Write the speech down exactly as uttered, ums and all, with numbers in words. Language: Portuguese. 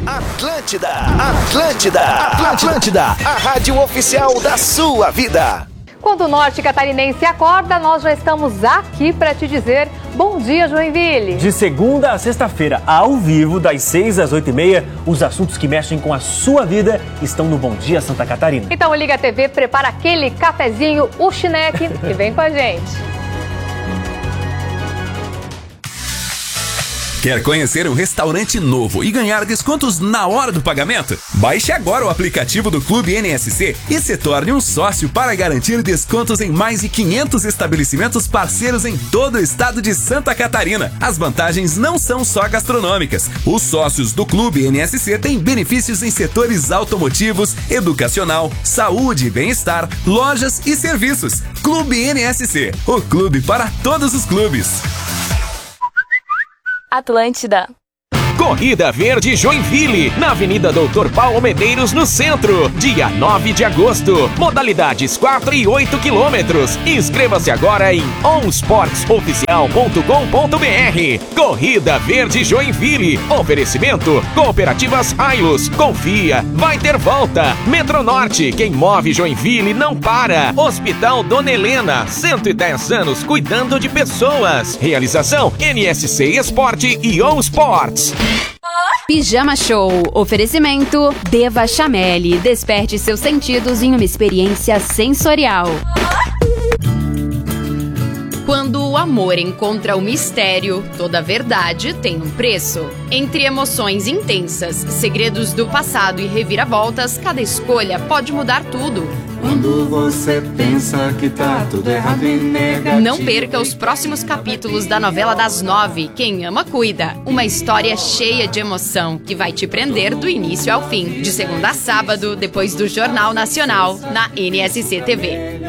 Atlântida, Atlântida, Atlântida, a rádio oficial da sua vida. Quando o norte catarinense acorda, nós já estamos aqui para te dizer bom dia, Joinville. De segunda a sexta-feira, ao vivo, das seis às oito e meia, os assuntos que mexem com a sua vida estão no Bom Dia Santa Catarina. Então liga a T V, prepara aquele cafezinho, o chineque e vem com a gente. Quer conhecer um restaurante novo e ganhar descontos na hora do pagamento? Baixe agora o aplicativo do Clube N S C e se torne um sócio para garantir descontos em mais de quinhentos estabelecimentos parceiros em todo o estado de Santa Catarina. As vantagens não são só gastronômicas. Os sócios do Clube N S C têm benefícios em setores automotivos, educacional, saúde e bem-estar, lojas e serviços. Clube N S C, o clube para todos os clubes. Atlântida. Corrida Verde Joinville, na Avenida Doutor Paulo Medeiros, no centro, dia nove de agosto. Modalidades quatro e oito quilômetros. Inscreva-se agora em on sports oficial ponto com ponto b r. Corrida Verde Joinville. Oferecimento: Cooperativas Ailos. Confia, vai ter volta. Metronorte, quem move Joinville não para. Hospital Dona Helena, cento e dez anos cuidando de pessoas. Realização: N S C Esporte e On Sports. Pijama Show. Oferecimento Deva Chameli. Desperte seus sentidos em uma experiência sensorial. Quando o amor encontra o mistério, toda verdade tem um preço. Entre emoções intensas, segredos do passado e reviravoltas, cada escolha pode mudar tudo. Quando você pensa que tá tudo errado e negativo. Não perca os próximos capítulos da novela das nove, Quem Ama Cuida. Uma história cheia de emoção que vai te prender do início ao fim. De segunda a sábado, depois do Jornal Nacional, na N S C T V.